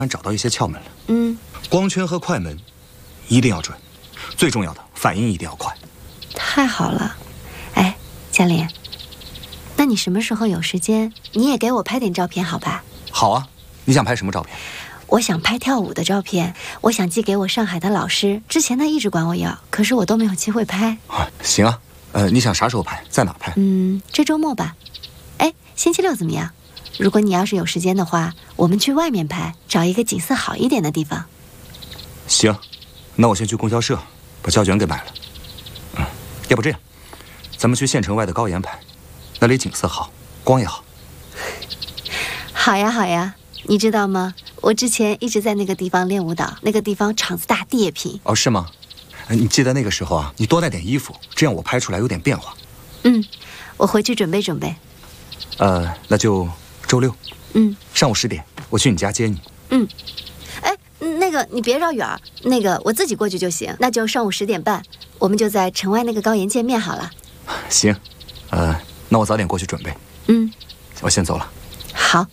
找到一些窍门了。 光圈和快门一定要准，最重要的反应一定要快。 太好了，哎，嘉玲，那你什么时候有时间，你也给我拍点照片好吧？ 好啊，你想拍什么照片？ 我想拍跳舞的照片，我想寄给我上海的老师，之前他一直管我要，可是我都没有机会拍。 行啊，你想啥时候拍，在哪拍？ 这周末吧。哎，星期六怎么样？如果你要是有时间的话，我们去外面拍，找一个景色好一点的地方。 行，那我先去供销社把胶卷给买了。要不这样，咱们去县城外的高岩拍，那里景色好，光也好。 好呀好呀，你知道吗？我之前一直在那个地方练舞蹈，那个地方场子大，地也平。 哦，是吗？你记得那个时候啊，你多带点衣服，这样我拍出来有点变化。 我回去准备准备。 那就周六。上午10点，我去你家接你。 哎，那个你别绕远儿，那个我自己过去就行。那就上午10点半，我们就在城外那个高岩见面好了。 行，那我早点过去准备。我先走了。 好。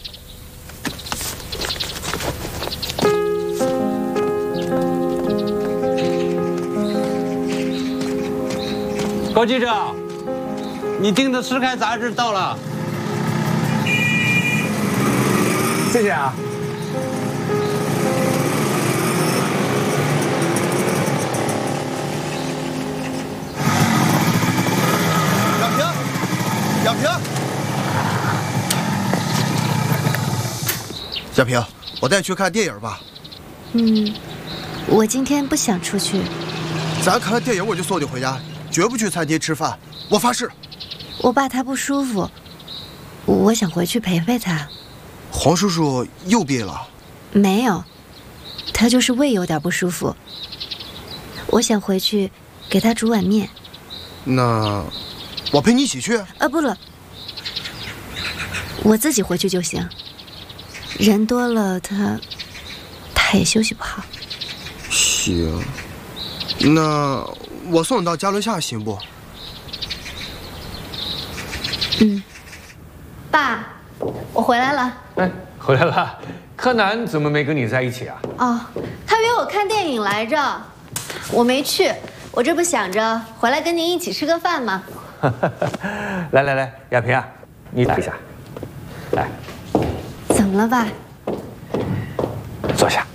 高记者，你订的《诗刊》杂志到了。 谢谢啊。 亚萍，亚萍，我带你去看电影吧。 我今天不想出去。 咱看完电影我就送你回家，绝不去餐厅吃饭，我发誓。 我爸他不舒服，我想回去陪陪他。 黄叔叔又病了？ 没有，他就是胃有点不舒服。我想回去给他煮碗面。 那我陪你一起去。 不了，我自己回去就行。人多了，他也休息不好。 行，那我送你到嘉伦下行不？ 爸，我回来了。 哎，回来了。柯南怎么没跟你在一起啊？ 他约我看电影来着，我没去。我这不想着回来跟您一起吃个饭吗？ 来，亚萍啊，你打一下。来， 怎么了，爸？ 坐下。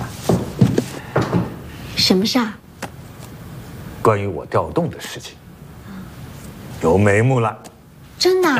什么事儿？ 关于我调动的事情，有眉目了。 真的？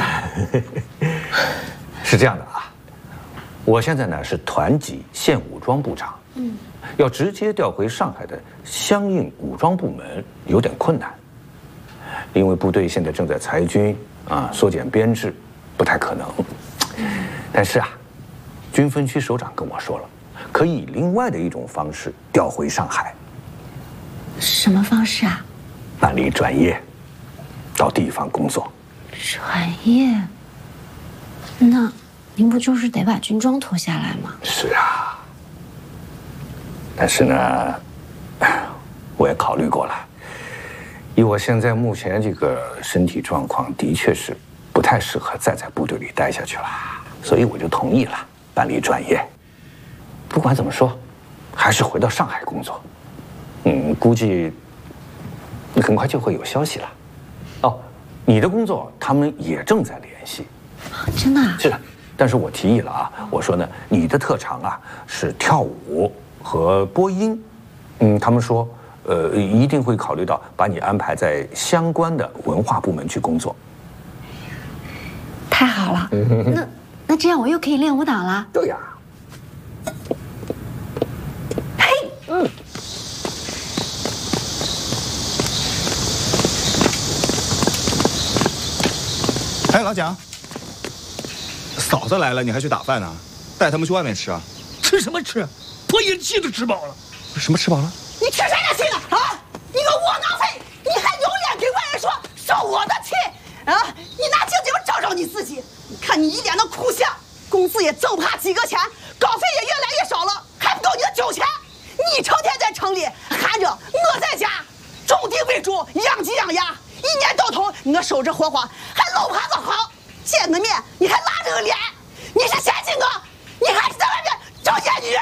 是这样的啊，我现在呢是团级县武装部长，要直接调回上海的相应武装部门有点困难，因为部队现在正在裁军缩减编制，不太可能。但是啊，军分区首长跟我说了，可以以另外的一种方式调回上海。 什么方式啊？ 办理转业，到地方工作。 转业？那您不就是得把军装脱下来吗？ 是啊，但是呢，我也考虑过了，以我现在目前这个身体状况，的确是不太适合再在部队里待下去了，所以我就同意了办理转业。不管怎么说，还是回到上海工作。估计很快就会有消息了。哦，你的工作他们也正在联系。 真的啊？ 是的，但是我提议了啊，我说呢，你的特长啊是跳舞和播音，他们说，一定会考虑到把你安排在相关的文化部门去工作。 太好了，那这样我又可以练舞蹈了。 对呀。 嘿， 哎，老蒋，嫂子来了，你还去打饭呢？带他们去外面吃啊？ 吃什么吃？我一气都吃饱了。 什么吃饱了？ 你吃谁的气呢？啊！你个窝囊废！你还有脸给外人说受我的气啊！你拿镜子照照你自己，你看你一脸的哭相，工资也挣不下几个钱，稿费也越来越少了，还不够你的酒钱。你成天在城里喊着我在家，种地为主，养鸡养鸭，一年到头我守着活黄，还搂耙子好，见个面你还拉着个脸，你是嫌弃我，你还是在外面找艳女人